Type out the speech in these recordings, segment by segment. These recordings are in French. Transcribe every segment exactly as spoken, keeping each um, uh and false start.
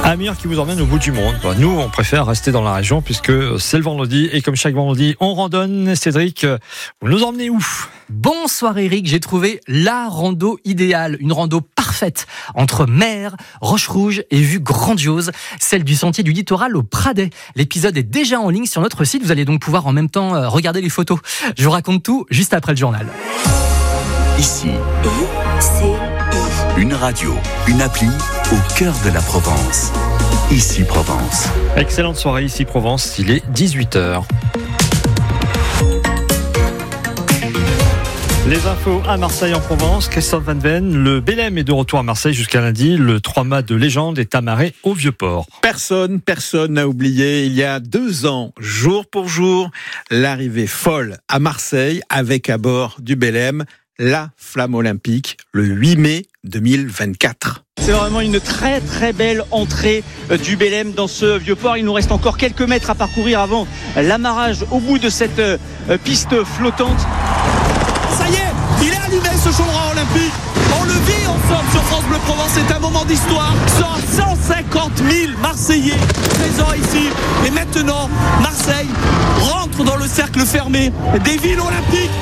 Amir qui vous emmène au bout du monde. Nous, on préfère rester dans la région puisque c'est le vendredi et comme chaque vendredi, on randonne. Cédric, vous nous emmenez où ? Bonsoir Eric, j'ai trouvé la rando idéale, une rando parfaite entre mer, roche rouge et vue grandiose, celle du sentier du littoral au Pradet. L'épisode est déjà en ligne sur notre site, vous allez donc pouvoir en même temps regarder les photos. Je vous raconte tout juste après le journal. Ici, une radio, une appli au cœur de la Provence. Ici Provence. Excellente soirée ici Provence, il est dix-huit heures. Les infos à Marseille en Provence, Christophe Van Ven, le Bélem est de retour à Marseille jusqu'à lundi, le trois mâts de légende est amarré au Vieux-Port. Personne, personne n'a oublié, il y a deux ans, jour pour jour, l'arrivée folle à Marseille avec à bord du Bélem, la flamme olympique, le huit mai deux mille vingt-quatre. C'est vraiment une très très belle entrée du Bélem dans ce vieux port. Il nous reste encore quelques mètres à parcourir avant l'amarrage au bout de cette piste flottante. Ça y est, il est allumé ce chambran olympique. On le vit ensemble sur France Bleu Provence, c'est un moment d'histoire. cent cinquante mille Marseillais présents ici. Et maintenant, Marseille rentre dans le cercle fermé des villes olympiques.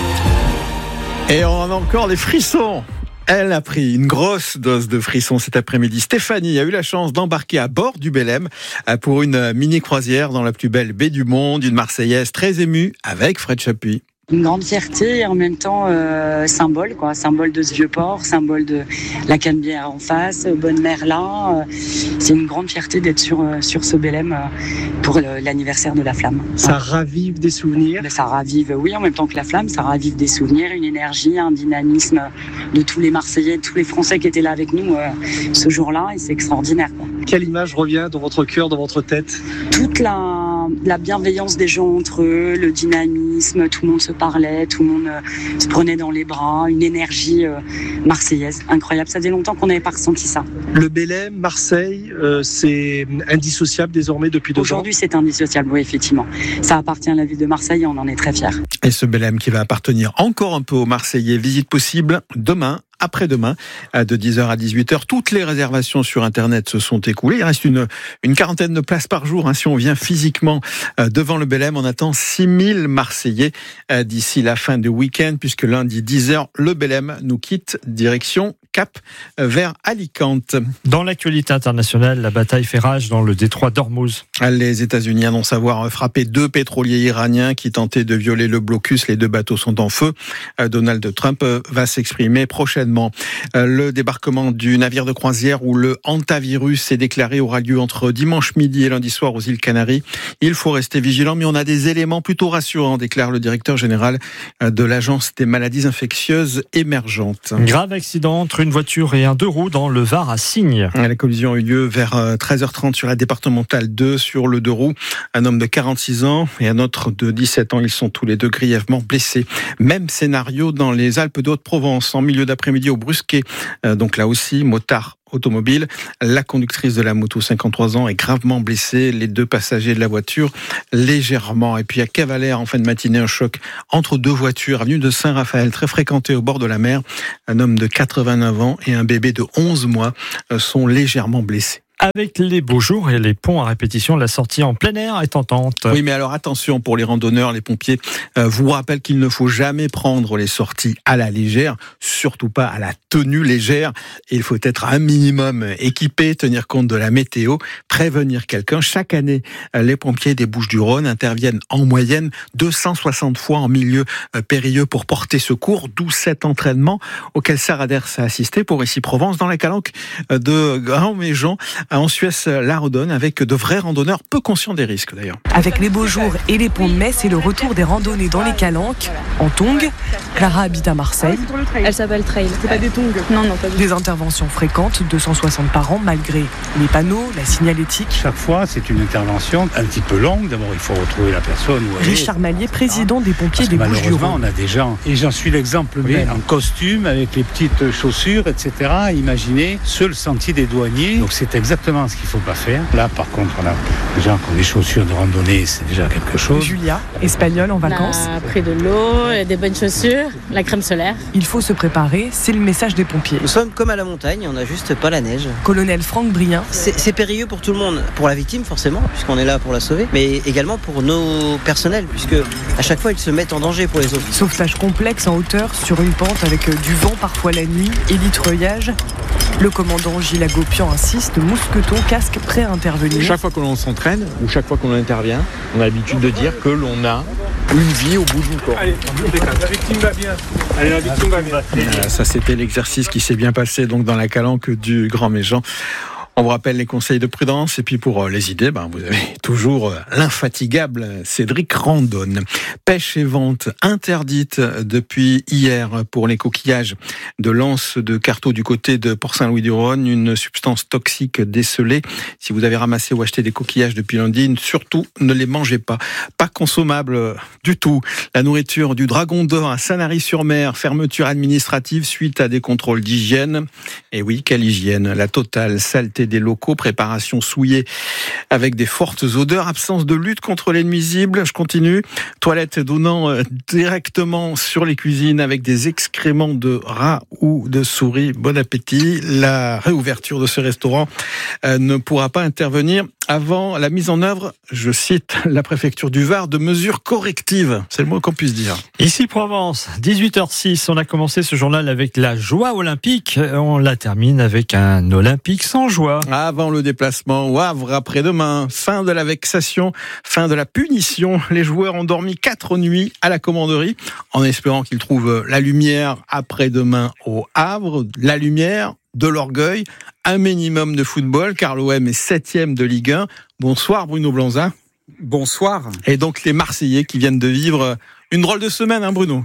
Et on a encore des frissons. Elle a pris une grosse dose de frissons cet après-midi. Stéphanie a eu la chance d'embarquer à bord du Bélem pour une mini-croisière dans la plus belle baie du monde. Une Marseillaise très émue avec Fred Chapuis. Une grande fierté et en même temps euh, symbole, quoi, symbole de ce vieux port, symbole de la Canebière en face, Bonne Merlin. Euh, c'est une grande fierté d'être sur, euh, sur ce Bélem euh, pour le, l'anniversaire de la flamme. Ça ouais. ravive des souvenirs. Ça ravive, oui, en même temps que la flamme, ça ravive des souvenirs, une énergie, un dynamisme de tous les Marseillais, de tous les Français qui étaient là avec nous euh, ce jour-là, et c'est extraordinaire, quoi. Quelle image revient dans votre cœur, dans votre tête ? Toute la, la bienveillance des gens entre eux, le dynamisme, tout le monde se parlait, tout le monde euh, se prenait dans les bras, une énergie euh, marseillaise incroyable. Ça faisait longtemps qu'on n'avait pas ressenti ça. Le Bélem, Marseille, euh, c'est indissociable désormais depuis deux ans. Aujourd'hui, c'est indissociable, oui, effectivement. Ça appartient à la ville de Marseille et on en est très fiers. Et ce Bélem qui va appartenir encore un peu aux Marseillais. Visite possible demain. Après-demain, de dix heures à dix-huit heures. Toutes les réservations sur Internet se sont écoulées. Il reste une, une quarantaine de places par jour. Hein. Si on vient physiquement devant le Bélem, on attend six mille Marseillais d'ici la fin du week-end, puisque lundi dix heures, le Bélem nous quitte direction Cap vers Alicante. Dans l'actualité internationale, la bataille fait rage dans le détroit d'Ormuz. Les États-Unis annoncent avoir frappé deux pétroliers iraniens qui tentaient de violer le blocus. Les deux bateaux sont en feu. Donald Trump va s'exprimer prochainement. Le débarquement du navire de croisière où le hantavirus est déclaré aura lieu entre dimanche midi et lundi soir aux îles Canaries. Il faut rester vigilant, mais on a des éléments plutôt rassurants, déclare le directeur général de l'Agence des maladies infectieuses émergentes. Grave accident entre une voiture et un deux roues dans le Var à Signes. La collision a eu lieu vers treize heures trente sur la départementale deux sur le deux roues. Un homme de quarante-six ans et un autre de dix-sept ans. Ils sont tous les deux grièvement blessés. Même scénario dans les Alpes de Haute-Provence en milieu d'après-midi au Brusquet. Donc là aussi, motard automobile. La conductrice de la moto, cinquante-trois ans, est gravement blessée. Les deux passagers de la voiture, légèrement. Et puis à Cavalère, en fin de matinée, un choc entre deux voitures, avenue de Saint-Raphaël, très fréquentée au bord de la mer. Un homme de quatre-vingt-neuf ans et un bébé de onze mois sont légèrement blessés. Avec les beaux jours et les ponts à répétition, la sortie en plein air est tentante. Oui, mais alors attention pour les randonneurs, les pompiers euh, vous rappellent qu'il ne faut jamais prendre les sorties à la légère, surtout pas à la tenue légère. Il faut être un minimum équipé, tenir compte de la météo, prévenir quelqu'un. Chaque année, les pompiers des Bouches-du-Rhône interviennent en moyenne deux cent soixante fois en milieu périlleux pour porter secours, d'où cet entraînement auquel Sarah Ders a assisté pour Ici Provence dans la calanque de Grand-Méjean en Suesse-la-Redonne avec de vrais randonneurs peu conscients des risques d'ailleurs. Avec les beaux jours et les ponts de mai, c'est le retour des randonnées dans les calanques, en tongs. Clara habite à Marseille. Elle s'appelle Trail. C'est pas des tongs? Non, non, pas du tout. Des interventions fréquentes, deux cent soixante par an, malgré les panneaux, la signalétique. Chaque fois, c'est une intervention un petit peu longue. D'abord, il faut retrouver la personne. Où elle Richard est, Mallier, président des pompiers Parce des Bouches-du-Rhône. Malheureusement, on a des gens, et j'en suis l'exemple même, en costume, avec les petites chaussures, et cetera. Imaginez, sur le sentier des douaniers. Donc, c'est exactement ce qu'il ne faut pas faire. Là, par contre, on a des gens qui ont des chaussures de randonnée, c'est déjà quelque chose. Julia, espagnole en vacances. On a pris de l'eau, des bonnes chaussures, la crème solaire. Il faut se préparer, c'est le message sauvetage des pompiers. Nous sommes comme à la montagne, on n'a juste pas la neige. Colonel Franck Brien. C'est, c'est périlleux pour tout le monde, pour la victime forcément, puisqu'on est là pour la sauver, mais également pour nos personnels, puisque à chaque fois ils se mettent en danger pour les autres. Sauvetage complexe en hauteur, sur une pente avec du vent parfois la nuit et l'itreuillage. Le commandant Gilles Agopian insiste, mousqueton, casque, prêt à intervenir. Chaque fois que l'on s'entraîne ou chaque fois qu'on intervient, on a l'habitude de dire que l'on a une vie au bout du corps. Allez, la victime va bien. Allez, la victime va bien. Voilà, ça c'était l'exercice qui s'est bien passé donc dans la calanque du Grand Méjean. On vous rappelle les conseils de prudence et puis pour les idées, ben vous avez toujours l'infatigable Cédric Randonne. Pêche et vente interdite depuis hier pour les coquillages de l'anse de Carteau du côté de Port-Saint-Louis-du-Rhône, une substance toxique décelée. Si vous avez ramassé ou acheté des coquillages depuis lundi, surtout ne les mangez pas. Pas consommable du tout. La nourriture du Dragon d'Or à Sanary-sur-Mer, fermeture administrative suite à des contrôles d'hygiène. Et oui, quelle hygiène? La totale saleté des locaux, préparation souillée avec des fortes odeurs, absence de lutte contre les nuisibles. Je continue. Toilettes donnant directement sur les cuisines avec des excréments de rats ou de souris. Bon appétit. La réouverture de ce restaurant ne pourra pas intervenir avant la mise en œuvre, je cite la préfecture du Var, de mesures correctives. C'est le mot qu'on puisse dire. Ici Provence, dix-huit heures six, on a commencé ce journal avec la joie olympique. On la termine avec un olympique sans joie. Avant le déplacement au Havre après-demain, fin de la vexation, fin de la punition. Les joueurs ont dormi quatre nuits à la commanderie en espérant qu'ils trouvent la lumière après-demain au Havre. La lumière, de l'orgueil, un minimum de football, car l'O M est septième de Ligue un. Bonsoir Bruno Blanza. Bonsoir. Et donc les Marseillais qui viennent de vivre une drôle de semaine, hein Bruno?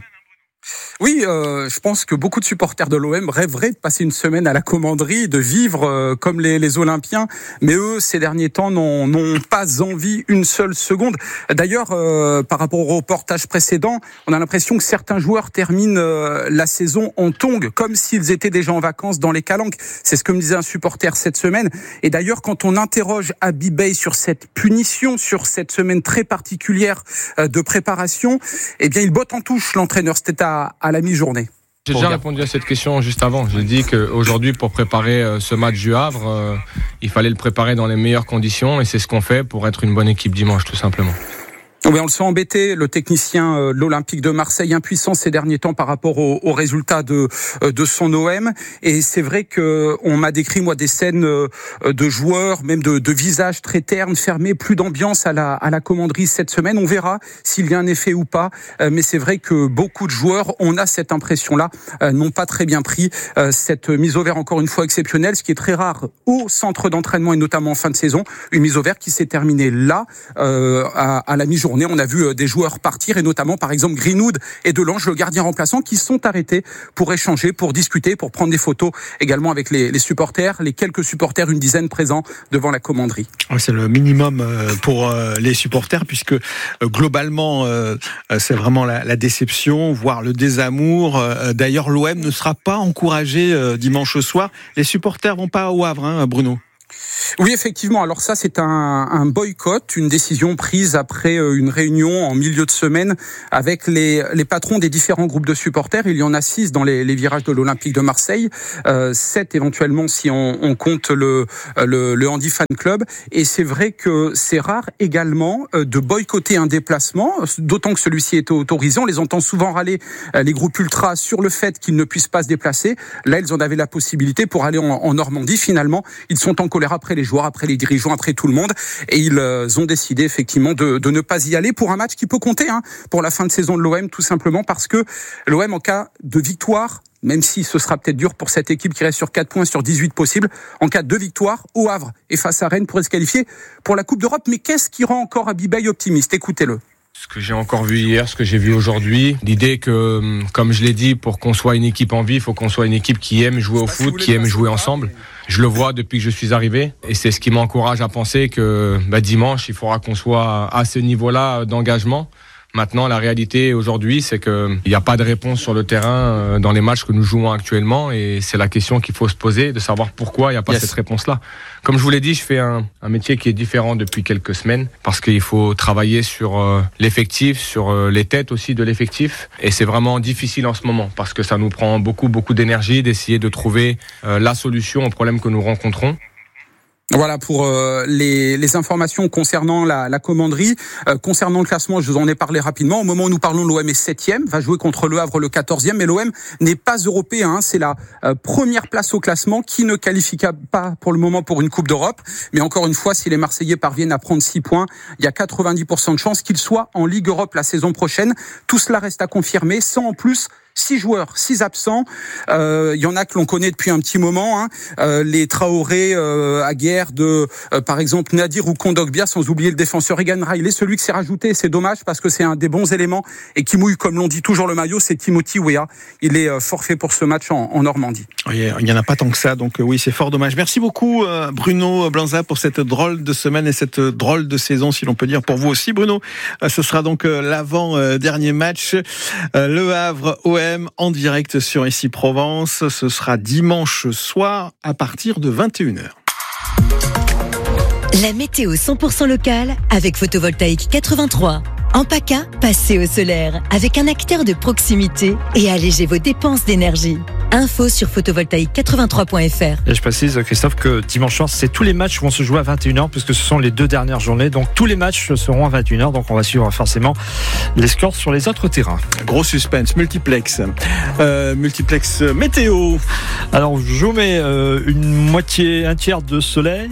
Oui, euh, je pense que beaucoup de supporters de l'O M rêveraient de passer une semaine à la commanderie, de vivre euh, comme les, les Olympiens, mais eux, ces derniers temps, n'ont, n'ont pas envie une seule seconde. D'ailleurs, euh, par rapport au reportage précédent, on a l'impression que certains joueurs terminent euh, la saison en tongs, comme s'ils étaient déjà en vacances dans les calanques. C'est ce que me disait un supporter cette semaine. Et d'ailleurs, quand on interroge Abby Bey sur cette punition, sur cette semaine très particulière euh, de préparation, eh bien, il botte en touche, l'entraîneur. C'était à à la mi-journée. J'ai déjà répondu à cette question juste avant. J'ai dit qu'aujourd'hui, pour préparer ce match du Havre, euh, il fallait le préparer dans les meilleures conditions et c'est ce qu'on fait pour être une bonne équipe dimanche, tout simplement. Oui, on le sent embêté, le technicien de l'Olympique de Marseille, impuissant ces derniers temps par rapport aux au résultats de de son O M. Et c'est vrai que on m'a décrit moi des scènes de joueurs, même de, de visages très ternes, fermés, plus d'ambiance à la à la commanderie cette semaine. On verra s'il y a un effet ou pas. Mais c'est vrai que beaucoup de joueurs, on a cette impression-là, n'ont pas très bien pris cette mise au vert encore une fois exceptionnelle, ce qui est très rare au centre d'entraînement et notamment en fin de saison. Une mise au vert qui s'est terminée là euh, à, à la mi-journée. On a vu des joueurs partir et notamment par exemple Greenwood et Delange, le gardien remplaçant, qui sont arrêtés pour échanger, pour discuter, pour prendre des photos également avec les, les supporters, les quelques supporters, une dizaine présents devant la commanderie. C'est le minimum pour les supporters puisque globalement c'est vraiment la, la déception, voire le désamour. D'ailleurs l'O M ne sera pas encouragé dimanche soir. Les supporters vont pas au Havre, hein, Bruno? Oui, effectivement. Alors ça, c'est un, un boycott, une décision prise après une réunion en milieu de semaine avec les, les patrons des différents groupes de supporters. Il y en a six dans les, les virages de l'Olympique de Marseille, euh, sept éventuellement si on, on compte le, le, le Handy Fan Club. Et c'est vrai que c'est rare également de boycotter un déplacement, d'autant que celui-ci est autorisé. On les entend souvent râler, les groupes ultras, sur le fait qu'ils ne puissent pas se déplacer. Là, ils en avaient la possibilité pour aller en, en Normandie. Finalement, ils sont en colère après les joueurs, après les dirigeants, après tout le monde, et ils ont décidé effectivement de, de ne pas y aller pour un match qui peut compter hein, pour la fin de saison de l'O M, tout simplement parce que l'O M, en cas de victoire, même si ce sera peut-être dur pour cette équipe qui reste sur quatre points sur dix-huit possibles, en cas de victoire, au Havre et face à Rennes pourrait se qualifier pour la Coupe d'Europe. Mais qu'est-ce qui rend encore Abby Bey optimiste? Écoutez-le. Ce que j'ai encore vu hier, ce que j'ai vu aujourd'hui, l'idée que, comme je l'ai dit, pour qu'on soit une équipe en vie, il faut qu'on soit une équipe qui aime jouer au foot, qui aime jouer ensemble. Je le vois depuis que je suis arrivé et c'est ce qui m'encourage à penser que bah, dimanche, il faudra qu'on soit à ce niveau-là d'engagement Maintenant, la réalité aujourd'hui, c'est qu'il n'y a pas de réponse sur le terrain dans les matchs que nous jouons actuellement, et c'est la question qu'il faut se poser, de savoir pourquoi il n'y a pas yes. cette réponse-là. Comme je vous l'ai dit, je fais un, un métier qui est différent depuis quelques semaines, parce qu'il faut travailler sur euh, l'effectif, sur euh, les têtes aussi de l'effectif, et c'est vraiment difficile en ce moment, parce que ça nous prend beaucoup, beaucoup d'énergie d'essayer de trouver euh, la solution aux problèmes que nous rencontrons. Voilà pour euh, les, les informations concernant la, la commanderie. Euh, concernant le classement, je vous en ai parlé rapidement. Au moment où nous parlons, l'O M est septième, va jouer contre Le Havre le quatorzième, mais l'O M n'est pas européen. Hein, c'est la euh, première place au classement qui ne qualifie pas pour le moment pour une Coupe d'Europe. Mais encore une fois, si les Marseillais parviennent à prendre six points, il y a quatre-vingt-dix pour cent de chances qu'ils soient en Ligue Europe la saison prochaine. Tout cela reste à confirmer, sans en plus six joueurs, six absents. Il euh, y en a que l'on connaît depuis un petit moment. Hein. Euh, les Traoré, euh, Aguerre, de, euh, par exemple Nadir ou Kondogbia, sans oublier le défenseur Egan Riley. Celui qui s'est rajouté, c'est dommage parce que c'est un des bons éléments et qui mouille, comme l'on dit toujours le maillot, c'est Timothy Weah. Il est euh, forfait pour ce match en, en Normandie. Il n'y en a pas tant que ça, donc euh, oui, c'est fort dommage. Merci beaucoup euh, Bruno Blanza pour cette drôle de semaine et cette drôle de saison, si l'on peut dire, pour vous aussi Bruno. Euh, ce sera donc euh, l'avant-dernier match. Euh, Le Havre, O M en direct sur Ici Provence. Ce sera dimanche soir à partir de vingt et une heures. La météo cent pour cent locale avec Photovoltaïque quatre-vingt-trois. En PACA, passez au solaire avec un acteur de proximité et allégez vos dépenses d'énergie. Info sur photovoltaïque quatre-vingt-trois point f r. Et je précise, Christophe, que dimanche soir, c'est tous les matchs vont se jouer à vingt et une heures puisque ce sont les deux dernières journées. Donc tous les matchs seront à vingt et une heures. Donc on va suivre forcément les scores sur les autres terrains. Gros suspense, multiplex. Euh, multiplex météo. Alors je vous mets euh, une moitié, un tiers de soleil,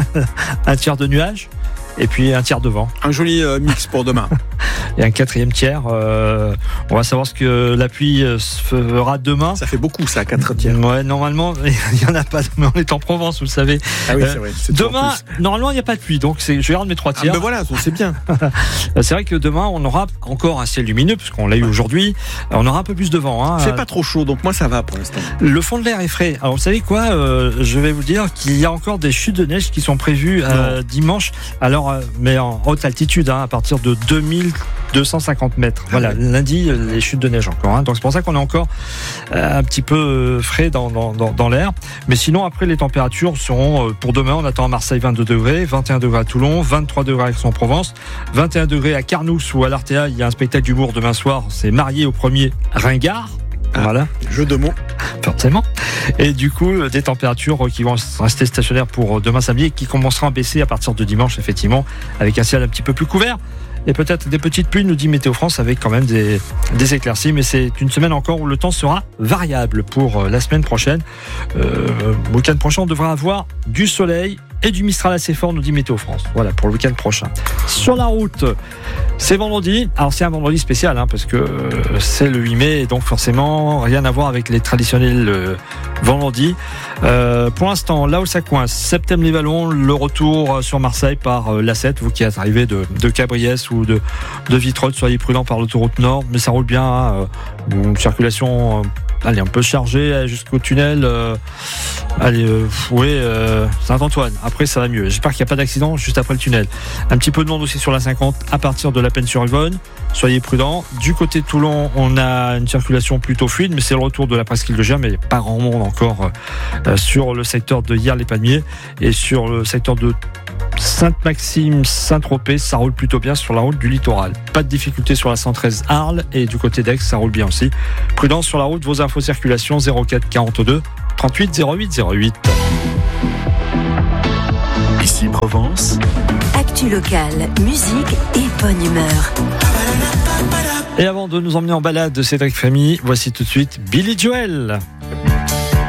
un tiers de nuages. Et puis un tiers de vent. Un joli euh, mix pour demain. Et un quatrième tiers. Euh, on va savoir ce que la pluie se fera demain. Ça fait beaucoup ça, quatre tiers. Ouais, normalement, il n'y en a pas. Mais on est en Provence, vous le savez. Ah oui, c'est vrai. C'est demain, normalement, il n'y a pas de pluie. Donc c'est, je garde mes trois tiers. Ah ben voilà, c'est bien. C'est vrai que demain, on aura encore un ciel lumineux, puisqu'on l'a eu aujourd'hui. On aura un peu plus de vent. Hein. Il ne fait pas trop chaud, donc moi ça va pour l'instant. Le fond de l'air est frais. Alors vous savez quoi euh, Je vais vous dire qu'il y a encore des chutes de neige qui sont prévues euh, dimanche. Alors mais en haute altitude, hein, à partir de deux mille deux cent cinquante mètres. Voilà, lundi, les chutes de neige encore. Hein. Donc c'est pour ça qu'on est encore euh, un petit peu frais dans, dans, dans, dans l'air. Mais sinon, après, les températures seront, euh, pour demain, on attend à Marseille vingt-deux degrés, vingt et un degrés à Toulon, vingt-trois degrés à Aix-en-Provence, vingt et un degrés à Carnousses ou à l'Artéa. Il y a un spectacle d'humour demain soir. C'est Marié au premier Ringard. Ah, voilà. Jeu de mots. Forcément. Et du coup, des températures qui vont rester stationnaires pour demain samedi et qui commenceront à baisser à partir de dimanche, effectivement, avec un ciel un petit peu plus couvert. Et peut-être des petites pluies, nous dit Météo France, avec quand même des, des éclaircies. Mais c'est une semaine encore où le temps sera variable pour la semaine prochaine. Euh, le week-end prochain, on devra avoir du soleil et du Mistral assez fort, nous dit Météo France. Voilà, pour le week-end prochain. Sur la route, c'est vendredi. Alors, c'est un vendredi spécial, hein, parce que c'est le huit mai, et donc forcément, rien à voir avec les traditionnels euh, vendredis. Euh, pour l'instant, là où ça coince, Septem-les-Vallons, le retour sur Marseille par euh, l'A sept, vous qui êtes arrivé de, de Cabriès ou de, de Vitrolles, soyez prudents par l'autoroute Nord, mais ça roule bien. Hein, une circulation... Euh, Allez, un peu chargé jusqu'au tunnel. Euh, allez, euh, oui, euh, Saint-Antoine. Après, ça va mieux. J'espère qu'il n'y a pas d'accident juste après le tunnel. Un petit peu de monde aussi sur la cinquante à partir de la Peine-sur-Yvonne. Soyez prudents. Du côté de Toulon, on a une circulation plutôt fluide, mais c'est le retour de la presqu'île de Gers, mais il n'y a pas grand monde encore euh, sur le secteur de Hyères-les-Palmiers et sur le secteur de Sainte-Maxime, Saint-Tropez, ça roule plutôt bien sur la route du littoral. Pas de difficulté sur la cent treize Arles et du côté d'Aix, ça roule bien aussi. Prudence sur la route, vos infos circulation zéro quatre quarante-deux trente-huit zéro huit zéro huit. Ici Provence. Actu locale, musique et bonne humeur. Et avant de nous emmener en balade de Cédric Frémy, voici tout de suite Billy Joel.